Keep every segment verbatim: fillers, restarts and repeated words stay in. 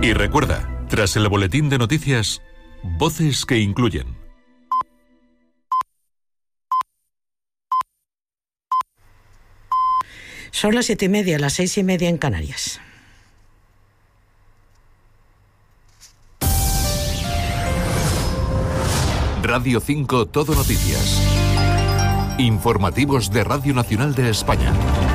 Y recuerda, tras el boletín de noticias, voces que incluyen. Son las siete y media, las seis y media en Canarias. Radio cinco Todo Noticias. Informativos de Radio Nacional de España.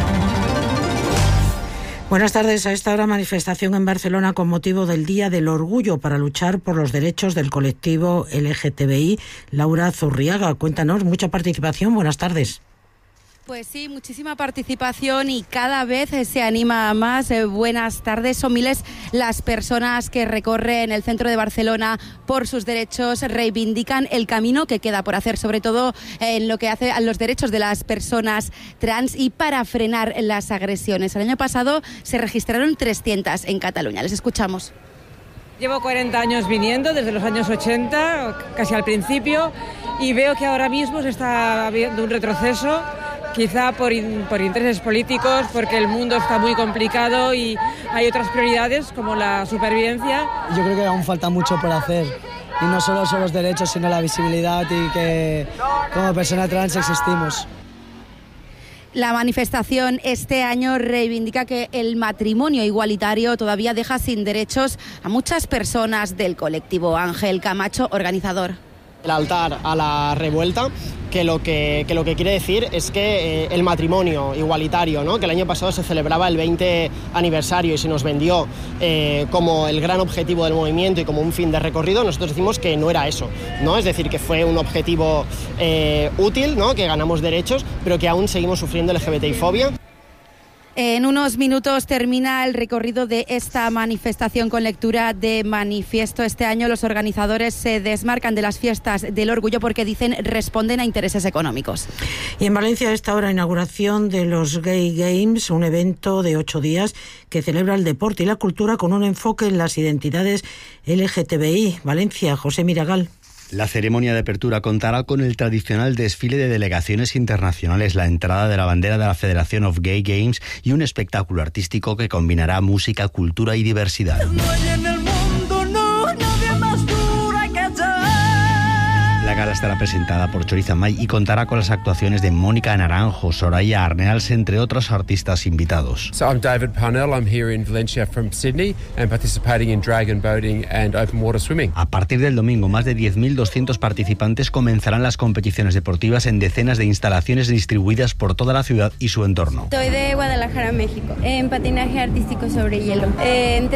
Buenas tardes. A esta hora, manifestación en Barcelona con motivo del Día del Orgullo para luchar por los derechos del colectivo L G T B I. Laura Zurriaga, cuéntanos, mucha participación. Buenas tardes. Pues sí, muchísima participación y cada vez se anima más. Eh, buenas tardes. Son miles las personas que recorren el centro de Barcelona por sus derechos, reivindican el camino que queda por hacer, sobre todo en lo que hace a los derechos de las personas trans y para frenar las agresiones. El año pasado se registraron trescientas en Cataluña. Les escuchamos. Llevo cuarenta años viniendo, desde los años ochenta, casi al principio, y veo que ahora mismo se está habiendo un retroceso. Quizá por, in, por intereses políticos, porque el mundo está muy complicado y hay otras prioridades como la supervivencia. Yo creo que aún falta mucho por hacer, y no solo son los derechos, sino la visibilidad y que como persona trans existimos. La manifestación este año reivindica que el matrimonio igualitario todavía deja sin derechos a muchas personas del colectivo. Ángel Camacho, organizador. El altar a la revuelta, que lo que, que, lo que quiere decir es que eh, el matrimonio igualitario, ¿no?, que el año pasado se celebraba el veinte aniversario y se nos vendió eh, como el gran objetivo del movimiento y como un fin de recorrido, nosotros decimos que no era eso, ¿no? Es decir, que fue un objetivo eh, útil, ¿no?, que ganamos derechos, pero que aún seguimos sufriendo L G B T I fobia. En unos minutos termina el recorrido de esta manifestación con lectura de manifiesto. Este año los organizadores se desmarcan de las fiestas del orgullo porque dicen responden a intereses económicos. Y en Valencia, a esta hora, inauguración de los Gay Games, un evento de ocho días que celebra el deporte y la cultura con un enfoque en las identidades L G T B I. Valencia, José Miragal. La ceremonia de apertura contará con el tradicional desfile de delegaciones internacionales, la entrada de la bandera de la Federation of Gay Games y un espectáculo artístico que combinará música, cultura y diversidad. La gala estará presentada por Choriza May y contará con las actuaciones de Mónica Naranjo, Soraya Arnals, entre otros artistas invitados. So I'm David Parnell. I'm here in Valencia from Sydney and participating in dragon boating and open water swimming. A partir del domingo, más de diez mil doscientos participantes comenzarán las competiciones deportivas en decenas de instalaciones distribuidas por toda la ciudad y su entorno. Soy de Guadalajara, México, en patinaje artístico sobre hielo. Eh,